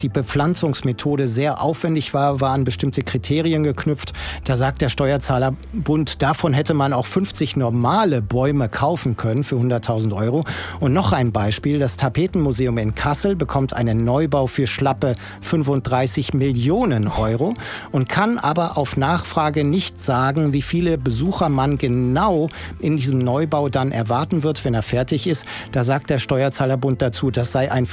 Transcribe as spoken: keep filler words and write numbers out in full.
die Bepflanzungsmethode sehr aufwendig war, war an bestimmte Kriterien geknüpft. Da sagt der Steuerzahlerbund, davon hätte man auch fünfzig normale Bäume kaufen können für hunderttausend Euro. Und noch ein Beispiel, das Tapetenmuseum in Kassel bekommt einen Neubau für schlappe fünfunddreißig Millionen Euro und kann aber auf Nachfrage nicht sagen, wie viele Besucher man genau in diesem Neubau dann erwarten wird, wenn er fertig ist. Da sagt der Steuerzahlerbund dazu, das sei ein